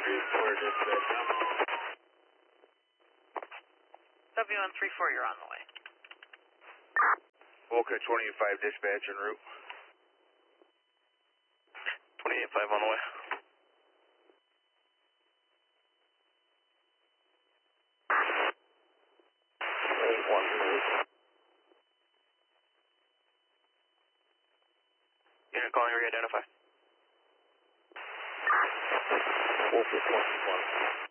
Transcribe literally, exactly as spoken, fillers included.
three four dispatch. W one three four, you're on the way. Volca twenty-five dispatch en route. twenty-eight five on the way. eight one three. Unit calling, re-identify. Volca twenty-one.